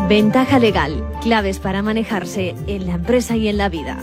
Ventaja legal, claves para manejarse en la empresa y en la vida.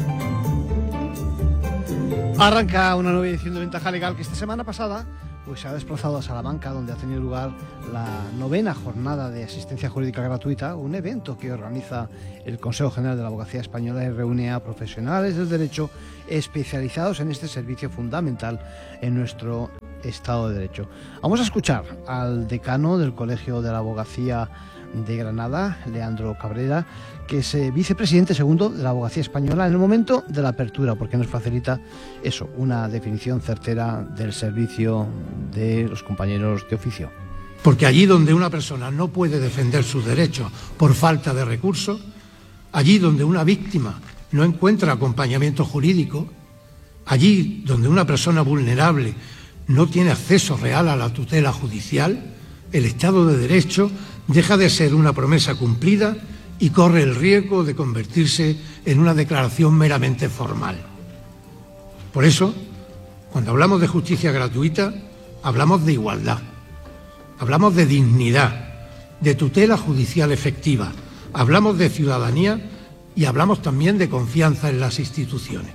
Arranca una nueva edición de Ventaja Legal que esta semana pasada pues se ha desplazado a Salamanca, donde ha tenido lugar la 9ª jornada de asistencia jurídica gratuita, un evento que organiza el Consejo General de la Abogacía Española y reúne a profesionales del derecho especializados en este servicio fundamental en nuestro Estado de Derecho. Vamos a escuchar al decano del Colegio de la Abogacía de Granada, Leandro Cabrera, que es vicepresidente segundo de la Abogacía Española en el momento de la apertura, porque nos facilita eso, una definición certera del servicio de los compañeros de oficio. Porque allí donde una persona no puede defender sus derechos por falta de recursos, allí donde una víctima no encuentra acompañamiento jurídico, allí donde una persona vulnerable no tiene acceso real a la tutela judicial, el Estado de Derecho deja de ser una promesa cumplida y corre el riesgo de convertirse en una declaración meramente formal. Por eso, cuando hablamos de justicia gratuita, hablamos de igualdad, hablamos de dignidad, de tutela judicial efectiva, hablamos de ciudadanía y hablamos también de confianza en las instituciones.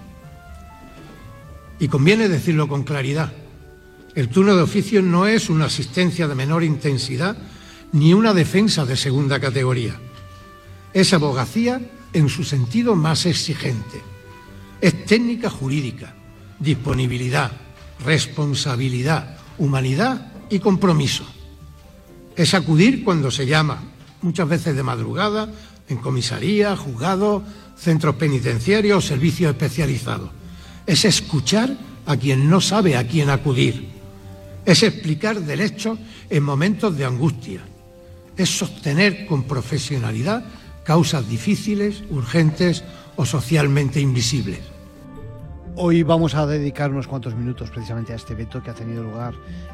Y conviene decirlo con claridad, el turno de oficio no es una asistencia de menor intensidad ni una defensa de segunda categoría. Es abogacía en su sentido más exigente. Es técnica jurídica, disponibilidad, responsabilidad, humanidad y compromiso. Es acudir cuando se llama, muchas veces de madrugada, en comisaría, juzgados, centros penitenciarios o servicios especializados. Es escuchar a quien no sabe a quién acudir. Es explicar derechos en momentos de angustia. Es sostener con profesionalidad causas difíciles, urgentes o socialmente invisibles. Hoy vamos a dedicar unos cuantos minutos precisamente a este evento que ha tenido lugar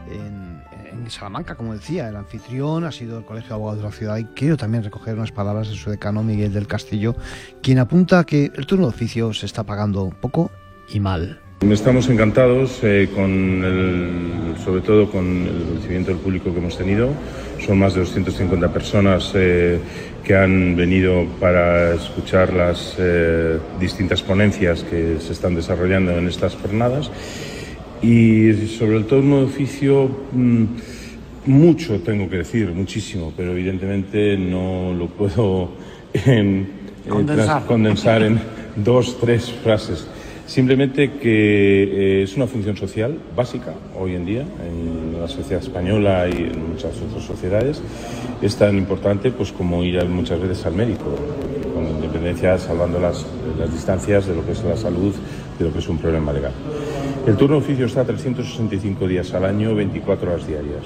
en Salamanca, como decía. El anfitrión ha sido el Colegio de Abogados de la Ciudad y quiero también recoger unas palabras de su decano Miguel del Castillo, quien apunta que el turno de oficio se está pagando poco y mal. Estamos encantados sobre todo con el recibimiento del público que hemos tenido. Son más de 250 personas que han venido para escuchar las distintas ponencias que se están desarrollando en estas jornadas. Y sobre el turno de oficio, mucho tengo que decir, muchísimo, pero evidentemente no lo puedo condensar en 2-3 frases. Simplemente que es una función social básica hoy en día en la sociedad española y en muchas otras sociedades. Es tan importante pues como ir muchas veces al médico, con independencia, salvando las distancias de lo que es la salud, de lo que es un problema legal. El turno de oficio está 365 días al año, 24 horas diarias.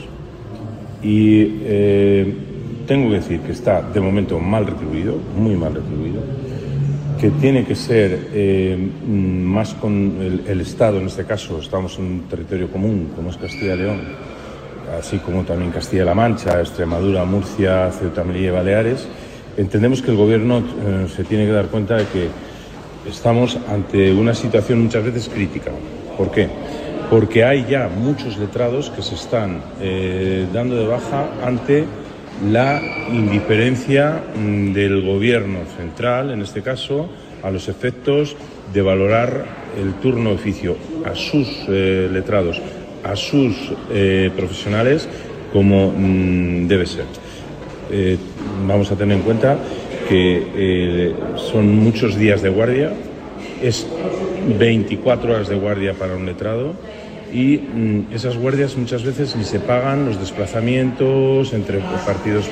Y tengo que decir que está de momento mal retribuido, muy mal retribuido, que tiene que ser más con el Estado. En este caso estamos en un territorio común como es Castilla y León, así como también Castilla-La Mancha, Extremadura, Murcia, Ceuta, Melilla y Baleares. Entendemos que el Gobierno se tiene que dar cuenta de que estamos ante una situación muchas veces crítica. ¿Por qué? Porque hay ya muchos letrados que se están dando de baja ante la indiferencia del Gobierno central, en este caso, a los efectos de valorar el turno de oficio a sus letrados, a sus profesionales, como debe ser. Vamos a tener en cuenta que son muchos días de guardia, es 24 horas de guardia para un letrado, y esas guardias muchas veces ni se pagan los desplazamientos entre partidos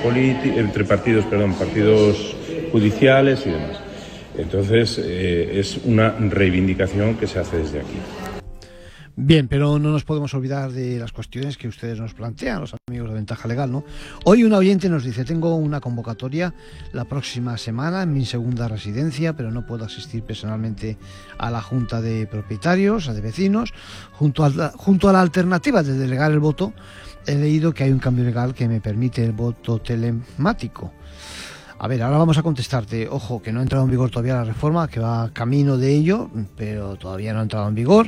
judiciales y demás. Entonces es una reivindicación que se hace desde aquí. Bien, pero no nos podemos olvidar de las cuestiones que ustedes nos plantean, los amigos de Ventaja Legal, ¿no? Hoy un oyente nos dice: tengo una convocatoria la próxima semana en mi segunda residencia, pero no puedo asistir personalmente a la junta de propietarios, de vecinos. Junto a la alternativa de delegar el voto, he leído que hay un cambio legal que me permite el voto telemático. A ver, ahora vamos a contestarte. Ojo, que no ha entrado en vigor todavía la reforma, que va camino de ello, pero todavía no ha entrado en vigor.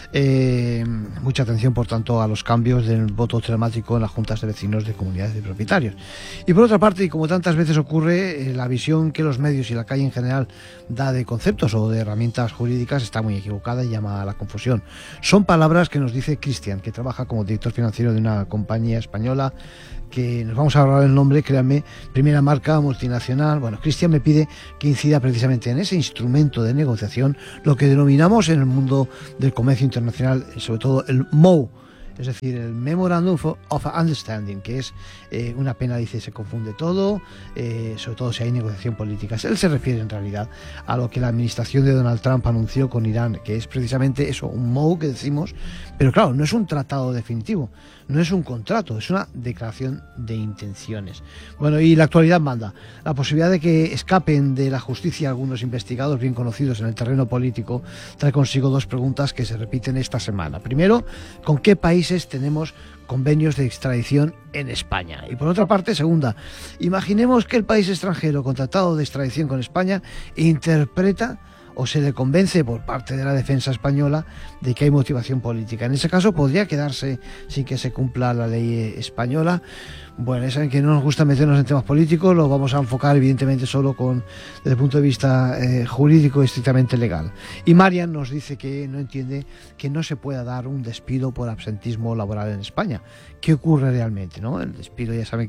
Mucha atención, por tanto, a los cambios del voto telemático en las juntas de vecinos de comunidades de propietarios. Y por otra parte, y como tantas veces ocurre, la visión que los medios y la calle en general da de conceptos o de herramientas jurídicas está muy equivocada y llama a la confusión. Son palabras que nos dice Cristian, que trabaja como director financiero de una compañía española, que nos vamos a ahorrar el nombre, créanme, primera marca multinacional. Bueno, Cristian me pide que incida precisamente en ese instrumento de negociación, lo que denominamos en el mundo del comercio internacional, sobre todo el MOU, es decir, el Memorandum of Understanding, que es una pena, dice, se confunde todo, sobre todo si hay negociación política. Él se refiere en realidad a lo que la administración de Donald Trump anunció con Irán, que es precisamente eso, un MOU que decimos, pero claro, no es un tratado definitivo, no es un contrato, es una declaración de intenciones. Bueno, y la actualidad manda. La posibilidad de que escapen de la justicia algunos investigados bien conocidos en el terreno político trae consigo dos preguntas que se repiten esta semana. Primero, ¿con qué países tenemos convenios de extradición en España? Y por otra parte, segunda, imaginemos que el país extranjero con tratado de extradición con España interpreta o se le convence por parte de la defensa española de que hay motivación política. En ese caso podría quedarse sin que se cumpla la ley española. Bueno, ya saben que no nos gusta meternos en temas políticos, lo vamos a enfocar evidentemente solo desde el punto de vista jurídico y estrictamente legal. Y Marian nos dice que no entiende que no se pueda dar un despido por absentismo laboral en España. ¿Qué ocurre realmente, no? El despido, ya saben,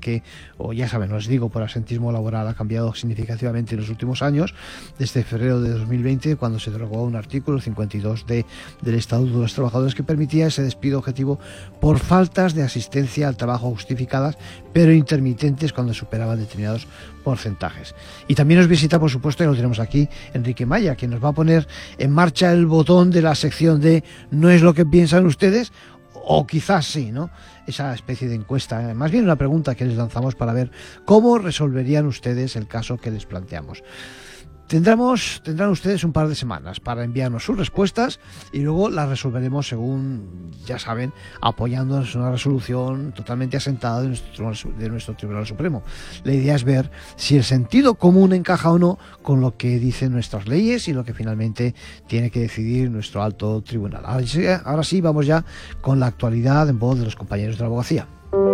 os digo, por absentismo laboral ha cambiado significativamente en los últimos años, desde febrero de 2020, cuando se derogó un artículo 52 del Estatuto de los Trabajadores que permitía ese despido objetivo por faltas de asistencia al trabajo justificadas, pero intermitentes cuando superaban determinados porcentajes. Y también nos visita, por supuesto, y lo tenemos aquí, Enrique Maya, que nos va a poner en marcha el botón de la sección de ¿no es lo que piensan ustedes? O quizás sí, ¿no? Esa especie de encuesta, más bien una pregunta que les lanzamos para ver cómo resolverían ustedes el caso que les planteamos. Tendrán ustedes un par de semanas para enviarnos sus respuestas y luego las resolveremos según, ya saben, apoyándonos en una resolución totalmente asentada de nuestro Tribunal Supremo. La idea es ver si el sentido común encaja o no con lo que dicen nuestras leyes y lo que finalmente tiene que decidir nuestro alto tribunal. Ahora sí, vamos ya con la actualidad en voz de los compañeros de la abogacía.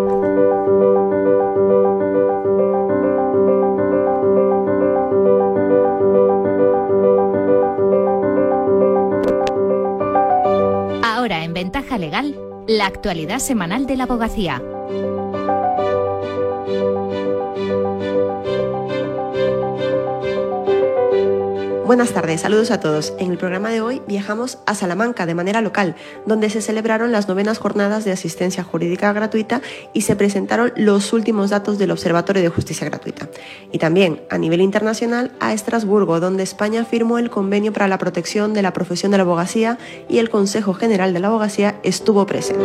En Ventaja Legal, la actualidad semanal de la abogacía. Buenas tardes, saludos a todos. En el programa de hoy viajamos a Salamanca de manera local, donde se celebraron las 9ª jornadas de asistencia jurídica gratuita y se presentaron los últimos datos del Observatorio de Justicia Gratuita. Y también, a nivel internacional, a Estrasburgo, donde España firmó el Convenio para la Protección de la Profesión de la Abogacía y el Consejo General de la Abogacía estuvo presente.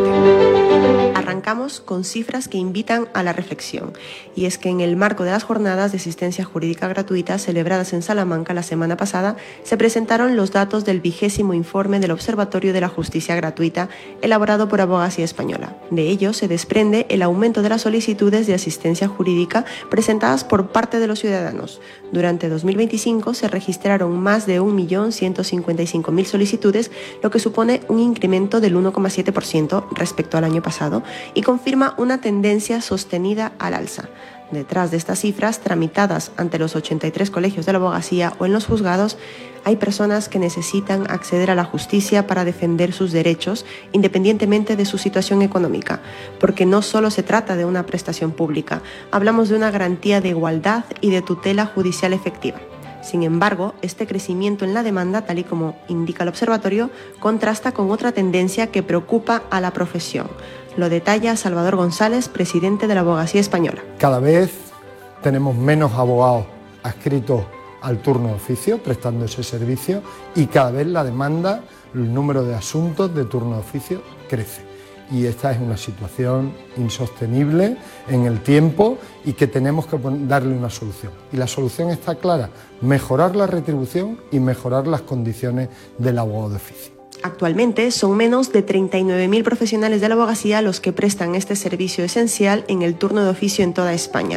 Arrancamos con cifras que invitan a la reflexión. Y es que en el marco de las jornadas de asistencia jurídica gratuita celebradas en Salamanca la semana pasada, se presentaron los datos del 20º informe del Observatorio de la Justicia Gratuita elaborado por Abogacía Española. De ello se desprende el aumento de las solicitudes de asistencia jurídica presentadas por parte de los ciudadanos. Durante 2025 se registraron más de 1.155.000 solicitudes, lo que supone un incremento del 1,7% respecto al año pasado y confirma una tendencia sostenida al alza. Detrás de estas cifras, tramitadas ante los 83 colegios de la abogacía o en los juzgados, hay personas que necesitan acceder a la justicia para defender sus derechos, independientemente de su situación económica, porque no solo se trata de una prestación pública, hablamos de una garantía de igualdad y de tutela judicial efectiva. Sin embargo, este crecimiento en la demanda, tal y como indica el observatorio, contrasta con otra tendencia que preocupa a la profesión. Lo detalla Salvador González, presidente de la Abogacía Española. Cada vez tenemos menos abogados adscritos al turno de oficio, prestando ese servicio, y cada vez la demanda, el número de asuntos de turno de oficio crece. Y esta es una situación insostenible en el tiempo y que tenemos que darle una solución. Y la solución está clara: mejorar la retribución y mejorar las condiciones del abogado de oficio. Actualmente son menos de 39.000 profesionales de la abogacía los que prestan este servicio esencial en el turno de oficio en toda España.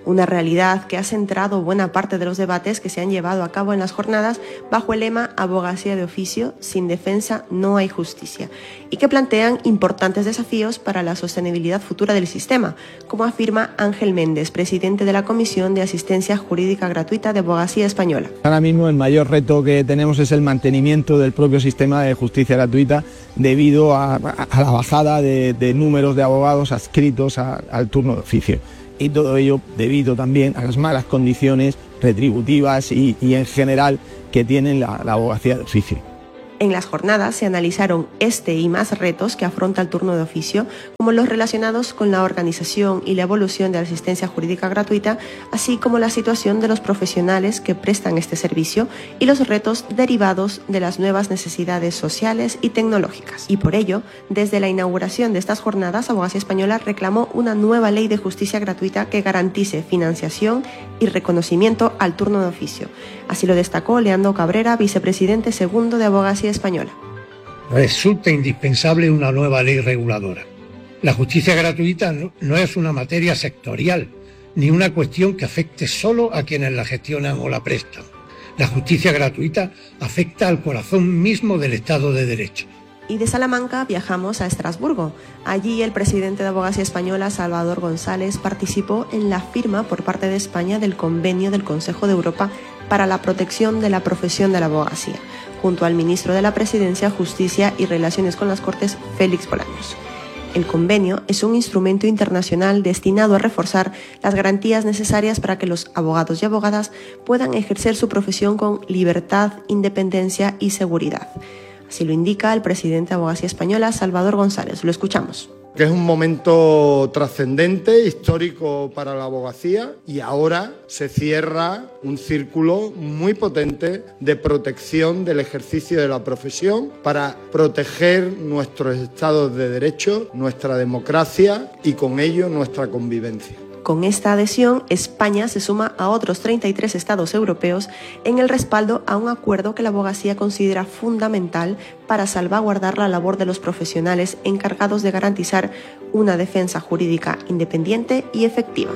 una realidad que ha centrado buena parte de los debates que se han llevado a cabo en las jornadas bajo el lema Abogacía de oficio, sin defensa no hay justicia, y que plantean importantes desafíos para la sostenibilidad futura del sistema, como afirma Ángel Méndez, presidente de la Comisión de Asistencia Jurídica Gratuita de Abogacía Española. Ahora mismo el mayor reto que tenemos es el mantenimiento del propio sistema de justicia gratuita debido a la bajada de números de abogados adscritos al turno de oficio. Y todo ello debido también a las malas condiciones retributivas y en general que tienen la abogacía de oficio. En las jornadas se analizaron este y más retos que afronta el turno de oficio, como los relacionados con la organización y la evolución de la asistencia jurídica gratuita, así como la situación de los profesionales que prestan este servicio y los retos derivados de las nuevas necesidades sociales y tecnológicas. Y por ello, desde la inauguración de estas jornadas, Abogacía Española reclamó una nueva ley de justicia gratuita que garantice financiación y reconocimiento al turno de oficio. Así lo destacó Leandro Cabrera, vicepresidente segundo de Abogacía Española. Resulta indispensable una nueva ley reguladora. La justicia gratuita no es una materia sectorial, ni una cuestión que afecte solo a quienes la gestionan o la prestan. La justicia gratuita afecta al corazón mismo del Estado de Derecho. Y de Salamanca viajamos a Estrasburgo. Allí el presidente de Abogacía Española, Salvador González, participó en la firma por parte de España del convenio del Consejo de Europa para la protección de la profesión de la abogacía, junto al ministro de la Presidencia, Justicia y Relaciones con las Cortes, Félix Bolaños. El convenio es un instrumento internacional destinado a reforzar las garantías necesarias para que los abogados y abogadas puedan ejercer su profesión con libertad, independencia y seguridad. Así lo indica el presidente de Abogacía Española, Salvador González. Lo escuchamos. Que es un momento trascendente, histórico para la abogacía, y ahora se cierra un círculo muy potente de protección del ejercicio de la profesión para proteger nuestros estados de derecho, nuestra democracia y con ello nuestra convivencia. Con esta adhesión, España se suma a otros 33 estados europeos en el respaldo a un acuerdo que la abogacía considera fundamental para salvaguardar la labor de los profesionales encargados de garantizar una defensa jurídica independiente y efectiva.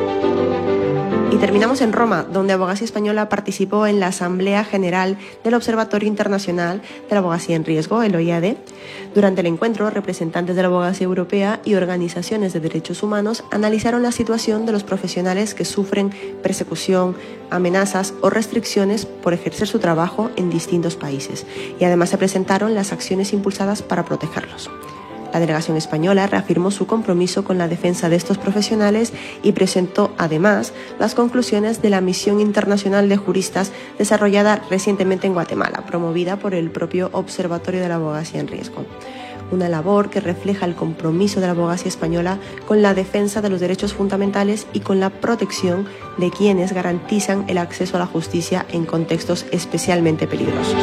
Y terminamos en Roma, donde Abogacía Española participó en la Asamblea General del Observatorio Internacional de la Abogacía en Riesgo, el OIAD. Durante el encuentro, representantes de la abogacía europea y organizaciones de derechos humanos analizaron la situación de los profesionales que sufren persecución, amenazas o restricciones por ejercer su trabajo en distintos países. Y además se presentaron las acciones impulsadas para protegerlos. La delegación española reafirmó su compromiso con la defensa de estos profesionales y presentó, además, las conclusiones de la misión internacional de juristas desarrollada recientemente en Guatemala, promovida por el propio Observatorio de la Abogacía en Riesgo. Una labor que refleja el compromiso de la abogacía española con la defensa de los derechos fundamentales y con la protección de quienes garantizan el acceso a la justicia en contextos especialmente peligrosos.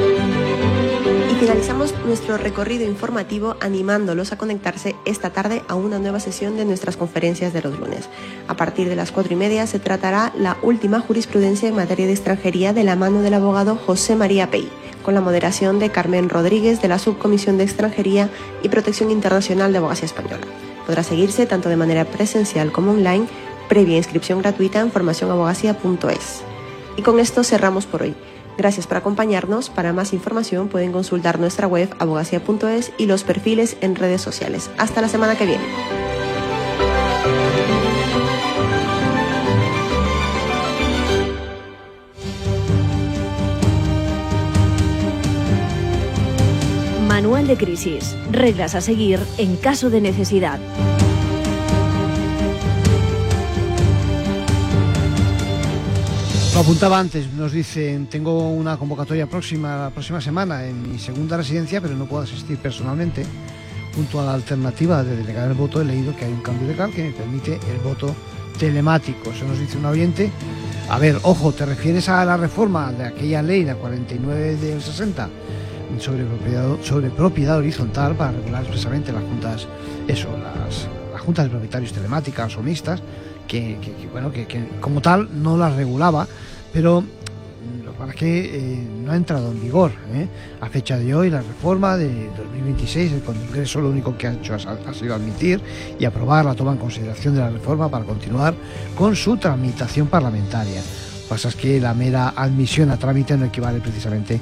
Finalizamos nuestro recorrido informativo animándolos a conectarse esta tarde a una nueva sesión de nuestras conferencias de los lunes. A partir de las 4:30 se tratará la última jurisprudencia en materia de extranjería de la mano del abogado José María Pey, con la moderación de Carmen Rodríguez de la Subcomisión de Extranjería y Protección Internacional de Abogacía Española. Podrá seguirse tanto de manera presencial como online, previa inscripción gratuita en formacionabogacía.es. Y con esto cerramos por hoy. Gracias por acompañarnos. Para más información pueden consultar nuestra web abogacía.es y los perfiles en redes sociales. Hasta la semana que viene. Manual de crisis. Reglas a seguir en caso de necesidad. Lo apuntaba antes, nos dicen, tengo una convocatoria la próxima semana en mi segunda residencia, pero no puedo asistir personalmente. Junto a la alternativa de delegar el voto, he leído que hay un cambio legal que me permite el voto telemático. Eso nos dice un oyente. A ver, ojo, ¿te refieres a la reforma de aquella ley, la 49 del 60, sobre propiedad horizontal para regular expresamente las juntas, las juntas de propietarios telemáticas o mixtas? Que como tal no las regulaba, pero lo que para que no ha entrado en vigor. A fecha de hoy, la reforma de 2026, el Congreso lo único que ha hecho ha sido admitir y aprobar la toma en consideración de la reforma para continuar con su tramitación parlamentaria. Lo que pasa es que la mera admisión a trámite no equivale precisamente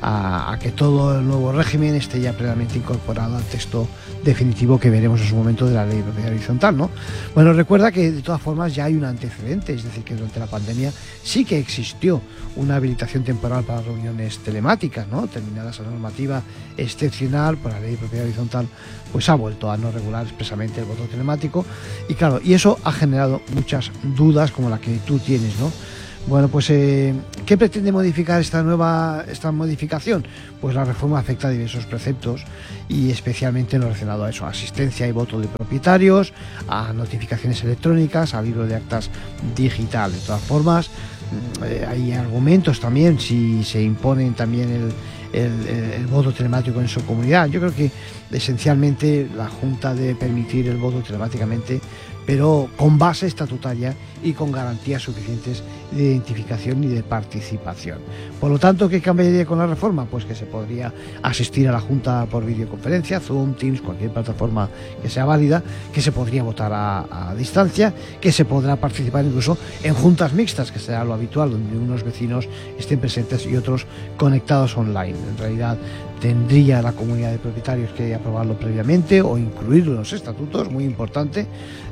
a que todo el nuevo régimen esté ya plenamente incorporado al texto definitivo que veremos en su momento de la ley de propiedad horizontal, ¿no? Bueno, recuerda que de todas formas ya hay un antecedente, es decir, que durante la pandemia sí que existió una habilitación temporal para reuniones telemáticas, ¿no? Terminada esa normativa excepcional por la ley de propiedad horizontal, pues ha vuelto a no regular expresamente el voto telemático y claro, y eso ha generado muchas dudas como la que tú tienes, ¿no? Bueno, pues ¿qué pretende modificar esta modificación? Pues la reforma afecta a diversos preceptos y especialmente en lo relacionado a eso, a asistencia y voto de propietarios, a notificaciones electrónicas, a libro de actas digital. De todas formas, hay argumentos también si se imponen también el voto telemático en su comunidad. Yo creo que esencialmente la Junta debe permitir el voto telemáticamente, pero con base estatutaria y con garantías suficientes de identificación y de participación. Por lo tanto, ¿qué cambiaría con la reforma? Pues que se podría asistir a la Junta por videoconferencia, Zoom, Teams, cualquier plataforma que sea válida, que se podría votar a distancia, que se podrá participar incluso en juntas mixtas, que será lo habitual, donde unos vecinos estén presentes y otros conectados online. En realidad, tendría la comunidad de propietarios que aprobarlo previamente o incluirlo en los estatutos, muy importante.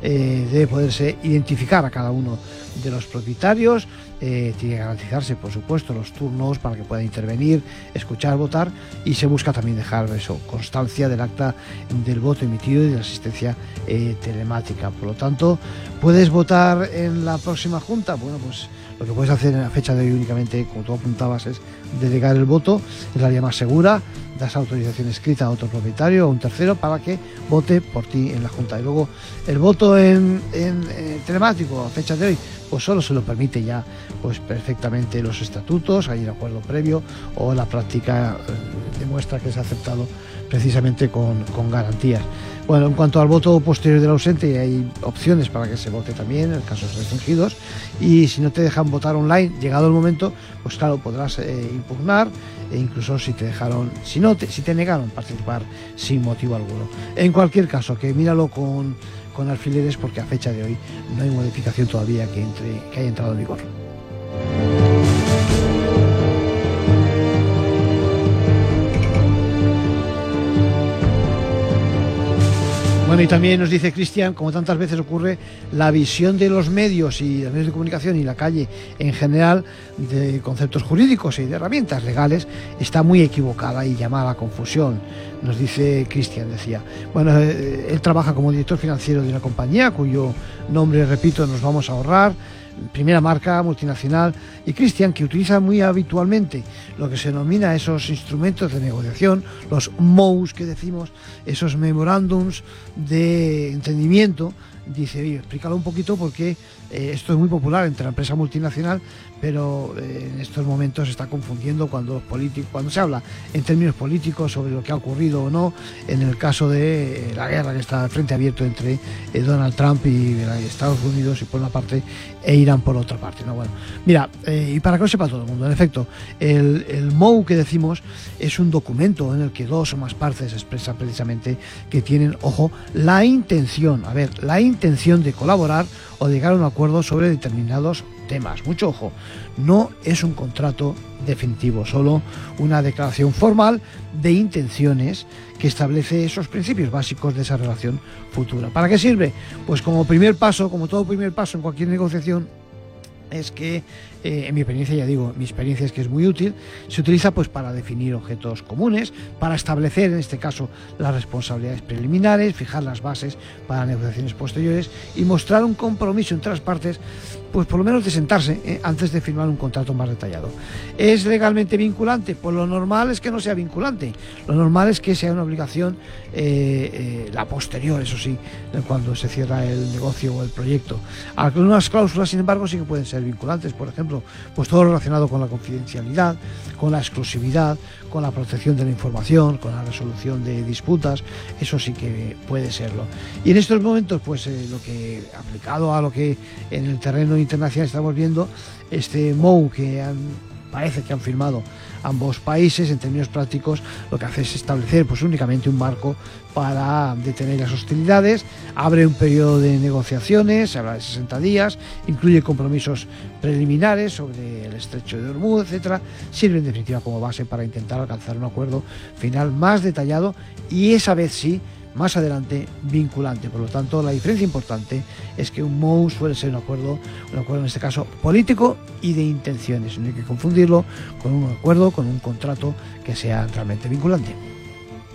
Debe poderse identificar a cada uno de los propietarios, tiene que garantizarse, por supuesto, los turnos para que pueda intervenir, escuchar, votar, y se busca también dejar eso, constancia del acta del voto emitido y de la asistencia telemática. Por lo tanto, ¿puedes votar en la próxima junta? Bueno, pues lo que puedes hacer en la fecha de hoy únicamente, como tú apuntabas, es delegar el voto, es la vía más segura, das autorización escrita a otro propietario o a un tercero para que vote por ti en la Junta. Y luego el voto en telemático a fecha de hoy, pues solo se lo permite ya pues perfectamente los estatutos, hay el acuerdo previo o la práctica demuestra que es aceptado precisamente con garantías. Bueno, en cuanto al voto posterior del ausente, hay opciones para que se vote también en casos restringidos, y si no te dejan votar online, llegado el momento, pues claro, podrás impugnar, e incluso si te negaron participar sin motivo alguno. En cualquier caso, que míralo con alfileres, porque a fecha de hoy no hay modificación todavía que haya entrado en vigor. Bueno, y también nos dice Cristian, como tantas veces ocurre, la visión de los medios y los medios de comunicación y la calle en general de conceptos jurídicos y de herramientas legales está muy equivocada y llama a la confusión. Nos dice Cristian, decía. Bueno, él trabaja como director financiero de una compañía cuyo nombre, repito, nos vamos a ahorrar, primera marca multinacional, y Cristian, que utiliza muy habitualmente lo que se denomina esos instrumentos de negociación, los MOUs que decimos, esos memorándums de entendimiento, dice, oye, explícalo un poquito porque esto es muy popular entre la empresa multinacional, pero en estos momentos se está confundiendo cuando se habla en términos políticos sobre lo que ha ocurrido o no en el caso de la guerra que está al frente abierto entre Donald Trump y Estados Unidos y por una parte e Irán por otra parte, ¿no? Bueno, mira, y para que lo sepa todo el mundo, en efecto, el MOU que decimos es un documento en el que dos o más partes expresan precisamente que tienen, ojo, la intención de colaborar o de llegar a un acuerdo sobre determinados temas. Mucho ojo, no es un contrato definitivo, solo una declaración formal de intenciones que establece esos principios básicos de esa relación futura. ¿Para qué sirve? Pues como primer paso, como todo primer paso en cualquier negociación, es que, en mi experiencia, ya digo, mi experiencia es que es muy útil, se utiliza pues para definir objetos comunes, para establecer en este caso las responsabilidades preliminares, fijar las bases para negociaciones posteriores y mostrar un compromiso entre las partes, pues por lo menos de sentarse antes de firmar un contrato más detallado. ¿Es legalmente vinculante? Pues lo normal es que no sea vinculante, lo normal es que sea una obligación la posterior, eso sí, cuando se cierra el negocio o el proyecto. Algunas cláusulas, sin embargo, sí que pueden ser vinculantes, por ejemplo, pues todo lo relacionado con la confidencialidad, con la exclusividad, con la protección de la información, con la resolución de disputas, eso sí que puede serlo. Y en estos momentos, pues lo que, aplicado a lo que en el terreno internacional estamos viendo, este MOU que han parece que han firmado ambos países. En términos prácticos, lo que hace es establecer pues únicamente un marco para detener las hostilidades, abre un periodo de negociaciones, se habla de 60 días, incluye compromisos preliminares sobre el estrecho de Hormuz, etcétera. Sirve en definitiva como base para intentar alcanzar un acuerdo final más detallado y esa vez sí, más adelante, vinculante. Por lo tanto, la diferencia importante es que un MOU suele ser un acuerdo en este caso político y de intenciones. No hay que confundirlo con un acuerdo, con un contrato que sea realmente vinculante.